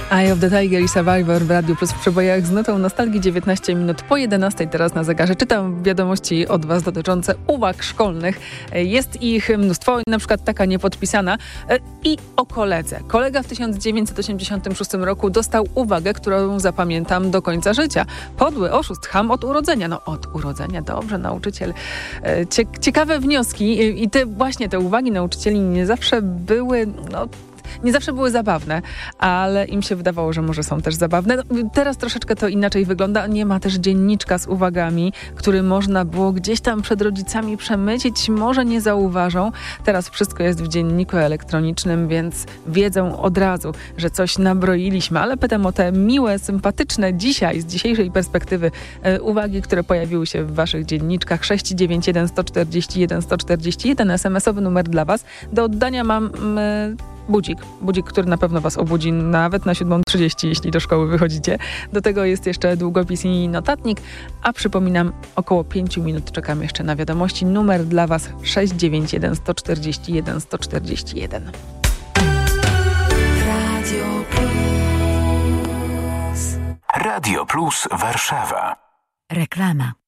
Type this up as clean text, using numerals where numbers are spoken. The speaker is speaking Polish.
Eye of the Tiger i Survivor w Radiu Plus w przebojach z nutą nostalgii. 19 minut po 11 teraz na zegarze. Czytam wiadomości od Was dotyczące uwag szkolnych. Jest ich mnóstwo, na przykład taka niepodpisana. I o koledze. Kolega w 1986 roku dostał uwagę, którą zapamiętam do końca życia. Podły oszust, cham od urodzenia. No od urodzenia, dobrze, nauczyciel. Ciekawe wnioski i te uwagi nauczycieli nie zawsze były... Nie zawsze były zabawne, ale im się wydawało, że może są też zabawne. Teraz troszeczkę to inaczej wygląda. Nie ma też dzienniczka z uwagami, który można było gdzieś tam przed rodzicami przemycić. Może nie zauważą. Teraz wszystko jest w dzienniku elektronicznym, więc wiedzą od razu, że coś nabroiliśmy. Ale pytam o te miłe, sympatyczne dzisiaj, z dzisiejszej perspektywy uwagi, które pojawiły się w Waszych dzienniczkach. 691 141 141 SMS-owy numer dla Was. Do oddania mam... Budzik, który na pewno Was obudzi nawet na 7:30, jeśli do szkoły wychodzicie. Do tego jest jeszcze długopis i notatnik, a przypominam, około 5 minut czekam jeszcze na wiadomości. Numer dla Was 691 141 141. Radio Plus Warszawa. Reklama.